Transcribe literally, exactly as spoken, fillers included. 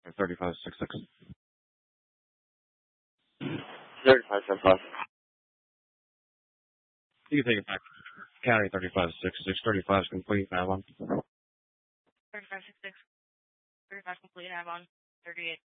thirty-five six six. thirty-five seven five. You can take it back. County thirty-five six six. thirty-five is complete. Have on. thirty-five six six. thirty-five complete. Have on. thirty-eight.